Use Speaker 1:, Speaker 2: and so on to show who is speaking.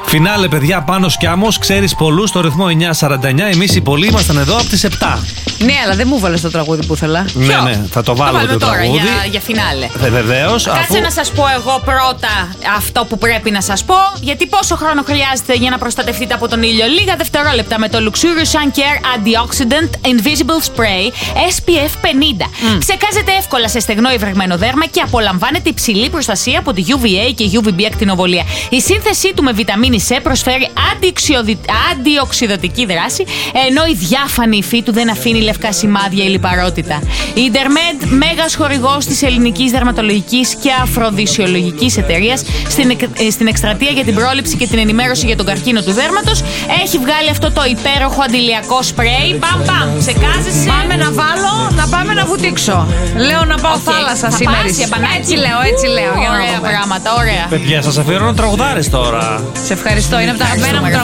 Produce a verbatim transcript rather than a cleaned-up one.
Speaker 1: Φινάλε, παιδιά, Πάνος κι Άμμος. Ξέρεις πολλούς στο ρυθμό εννιά σαράντα εννιά. Εμείς οι πολλοί ήμασταν εδώ από τις επτά.
Speaker 2: Ναι, αλλά δεν μου βάλες το τραγούδι που ήθελα.
Speaker 1: Ναι, ναι, θα το βάλω
Speaker 3: το,
Speaker 1: το
Speaker 3: τώρα
Speaker 1: τραγούδι.
Speaker 3: Για, για φινάλε.
Speaker 1: Ε, βεβαίως.
Speaker 3: Κάτσε
Speaker 1: αφού...
Speaker 3: να σας πω εγώ πρώτα αυτό που πρέπει να σας πω. Γιατί πόσο χρόνο χρειάζεται για να προστατευτείτε από τον ήλιο? Λίγα δευτερόλεπτα με το Luxurious Sun Care Antioxidant Invisible Spray ες πι εφ πενήντα. Mm. Ψεκάζεται εύκολα σε στεγνό ή βρεγμένο δέρμα και απολαμβάνεται υψηλή προστασία από τη γιου βι έι και γιου βι μπι ακτινοβολία. Η σύνθεσή του με βιταμίνη C προσφέρει αντιοξυδοτική δράση, ενώ η διάφανη υφή του δεν αφήνει λευκά σημάδια ή λιπαρότητα. Η Dermed, μέγας χορηγός της ελληνικής δερματολογικής και αφροδισιολογικής εταιρείας στην, εκ, στην εκστρατεία για την πρόληψη και την ενημέρωση για τον καρκίνο του δέρματος, έχει βγάλει αυτό το υπέροχο αντιλιακό σπρέι. Μπαμ, μπαμ, ξεκάζεσαι.
Speaker 2: Πάμε να βάλω, να πάμε να βουτήξω. Λέω να πάω
Speaker 3: Okay.
Speaker 2: θάλασσα
Speaker 3: θα
Speaker 2: σήμερα.
Speaker 3: Έτσι
Speaker 2: λέω, έτσι λέω. Για να
Speaker 3: ωραία
Speaker 2: δούμε.
Speaker 3: πράγματα, ωραία.
Speaker 1: Παιδιά, σας αφιερώνω τραγουδάρες τώρα.
Speaker 2: Σε ευχαριστώ, είναι από τα αγαπημένα μου